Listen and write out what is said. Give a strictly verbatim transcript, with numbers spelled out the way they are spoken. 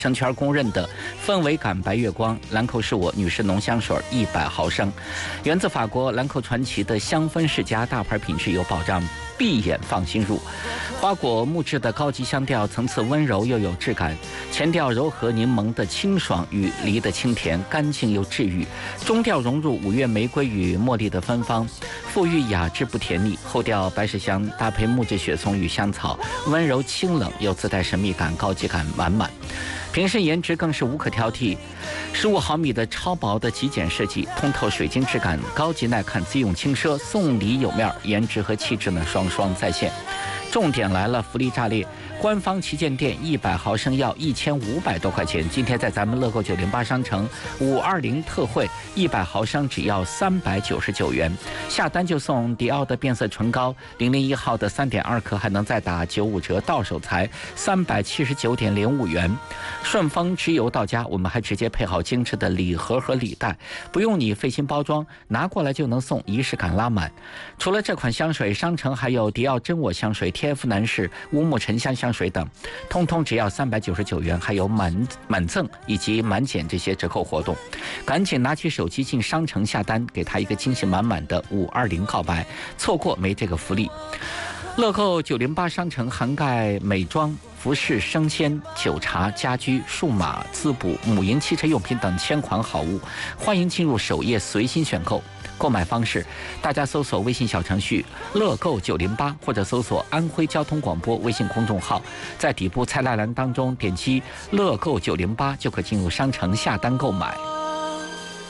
成圈公认的氛围感白月光兰蔻是我女士浓香水一百毫升，源自法国兰蔻传奇的香氛世家，大牌品质有保障，闭眼放心入。花果木质的高级香调，层次温柔又有质感，前调柔和柠檬的清爽与梨的清甜，干净又治愈，中调融入五月玫瑰与茉莉的芬芳，馥郁雅致不甜腻，后调白芪香搭配木质雪松与香草，温柔清冷又自带神秘感，高级感满满。瓶身颜值更是无可挑剔，十五毫米的超薄的极简设计，通透水晶质感，高级耐看，自用轻奢，送礼有面，颜值和气质呢双双在线。重点来了，福利炸裂！官方旗舰店一百毫升要一千五百多块钱，今天在咱们乐购九零八商城五二零特惠，一百毫升只要三百九十九元，下单就送迪奥的变色唇膏，零零一号的三点二克还能再打九五折，到手才三百七十九点零五元。顺丰直邮到家，我们还直接配好精致的礼盒和礼袋，不用你费心包装，拿过来就能送，仪式感拉满。除了这款香水，商城还有迪奥真我香水、T F 男士乌木沉香香水等，通通只要三百九十九元，还有满满赠以及满减这些折扣活动。赶紧拿起手机进商城下单，给他一个惊喜满满的五二零告白，错过没这个福利。乐购九零八商城涵盖美妆、服饰、生鲜、酒茶、家居、数码、滋补、母婴、汽车用品等千款好物，欢迎进入首页随心选购。购买方式，大家搜索微信小程序乐购九零八，或者搜索安徽交通广播微信公众号，在底部菜单栏当中点击乐购九零八就可进入商城下单购买。